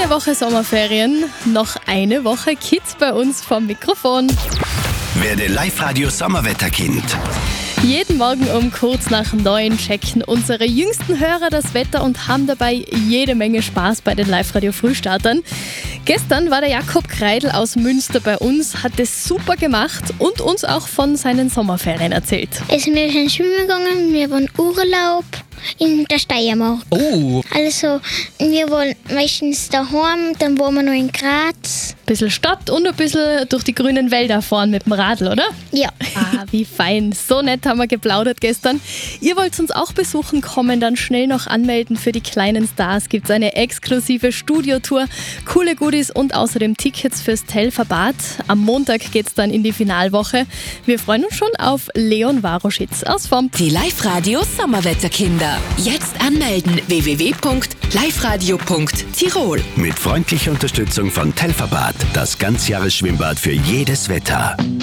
Eine Woche Sommerferien, noch eine Woche Kids bei uns vom Mikrofon. Werde Live-Radio Sommerwetterkind. Jeden Morgen um kurz nach 9 checken unsere jüngsten Hörer das Wetter und haben dabei jede Menge Spaß bei den Live-Radio-Frühstartern. Gestern war der Jakob Kreidl aus Münster bei uns, hat es super gemacht und uns auch von seinen Sommerferien erzählt. Also wir sind schwimmen gegangen, wir waren Urlaub in der Steiermark. Oh, Also wir waren meistens daheim, dann waren wir noch in Graz. Ein bisschen Stadt und ein bisschen durch die grünen Wälder fahren mit dem Radl, oder? Ja, Wie fein. So nett haben wir geplaudert gestern. Ihr wollt uns auch besuchen kommen, dann schnell noch anmelden für die kleinen Stars. Gibt es eine exklusive Studiotour, coole Goodies und außerdem Tickets fürs Telferbad. Am Montag geht es dann in die Finalwoche. Wir freuen uns schon auf Leon Waroschitz aus Vomp. Die Live-Radio Sommerwetterkinder. Jetzt anmelden www.liveradio.tirol. Mit freundlicher Unterstützung von Telferbad, das Ganzjahresschwimmbad für jedes Wetter.